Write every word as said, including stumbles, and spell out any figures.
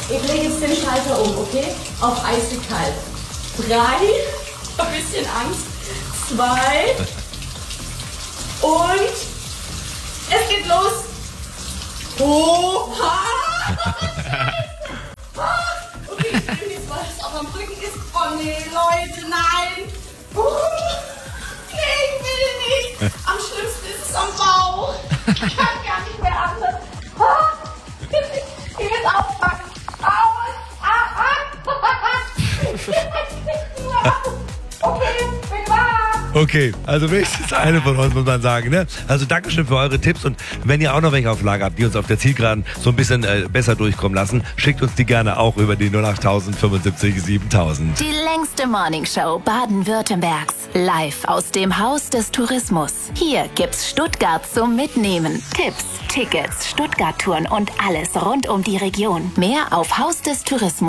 Ich lege jetzt den Schalter um, okay? Auf eisig kalt. Drei, ein bisschen Angst. Zwei. Und es geht los. Oha! Okay, ich nehme jetzt mal, das auf am Rücken ist. Oh nee, Leute, nein! Uh, nee, ich will nicht! Am schlimmsten ist es am Bauch! Ich kann gar nicht mehr anders! Ich will jetzt aufpacken! Aus! Ah, ah! Okay, bin wahr! Okay, also wenigstens eine von uns, muss man sagen. Ne? Also Dankeschön für eure Tipps und wenn ihr auch noch welche auf Lager habt, die uns auf der Zielgeraden so ein bisschen äh, besser durchkommen lassen, schickt uns die gerne auch über die null acht null fünfundsiebzig siebentausend. Die längste Morningshow Baden-Württembergs. Live aus dem Haus des Tourismus. Hier gibt's Stuttgart zum Mitnehmen. Tipps, Tickets, Stuttgart-Touren und alles rund um die Region. Mehr auf Haus des Tourismus.